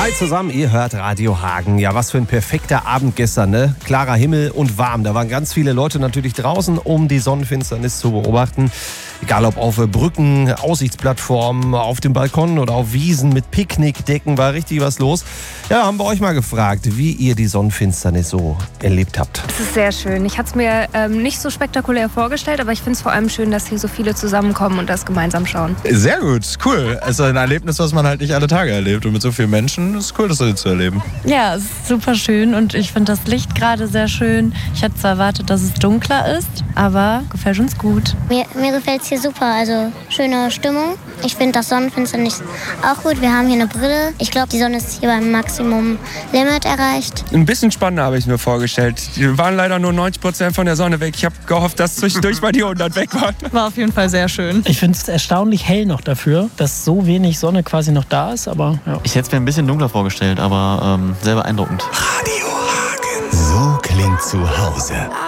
Hi zusammen, ihr hört Radio Hagen. Ja, was für ein perfekter Abend gestern, ne? Klarer Himmel und warm. Da waren ganz viele Leute natürlich draußen, um die Sonnenfinsternis zu beobachten. Egal ob auf Brücken, Aussichtsplattformen, auf dem Balkon oder auf Wiesen mit Picknickdecken, war richtig was los. Ja, haben wir euch mal gefragt, wie ihr die Sonnenfinsternis so erlebt habt. Es ist sehr schön. Ich hatte es mir nicht so spektakulär vorgestellt, aber ich finde es vor allem schön, dass hier so viele zusammenkommen und das gemeinsam schauen. Sehr gut, cool. Es ist ein Erlebnis, was man halt nicht alle Tage erlebt. Und mit so vielen Menschen ist es cool, das zu erleben. Ja, es ist super schön und ich finde das Licht gerade sehr schön. Ich hätte zwar erwartet, dass es dunkler ist, aber gefällt uns gut. Mir gefällt es hier super, also schöne Stimmung. Ich finde das Sonnenfinsternis auch gut. Wir haben hier eine Brille. Ich glaube, die Sonne ist hier beim Maximum-Limit erreicht. Ein bisschen spannender habe ich mir vorgestellt. Die waren leider nur 90% von der Sonne weg. Ich habe gehofft, dass zwischendurch mal die 100 weg waren. War auf jeden Fall sehr schön. Ich finde es erstaunlich hell noch dafür, dass so wenig Sonne quasi noch da ist, aber ja. Ich hätte es mir ein bisschen dunkler vorgestellt, aber sehr beeindruckend. Radio Hagen. So klingt zu Hause.